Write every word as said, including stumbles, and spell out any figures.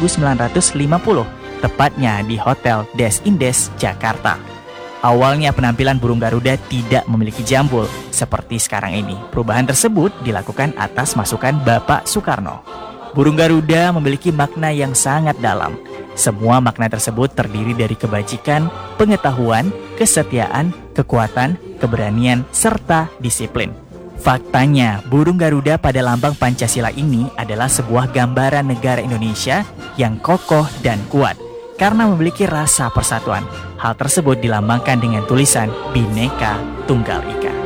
seribu sembilan ratus lima puluh, tepatnya di Hotel Des Indes, Jakarta. Awalnya penampilan burung Garuda tidak memiliki jambul seperti sekarang ini. Perubahan tersebut dilakukan atas masukan Bapak Soekarno. Burung Garuda memiliki makna yang sangat dalam. Semua makna tersebut terdiri dari kebajikan, pengetahuan, kesetiaan, kekuatan, keberanian, serta disiplin. Faktanya, burung Garuda pada lambang Pancasila ini adalah sebuah gambaran negara Indonesia yang kokoh dan kuat karena memiliki rasa persatuan. Hal tersebut dilambangkan dengan tulisan Bhinneka Tunggal Ika.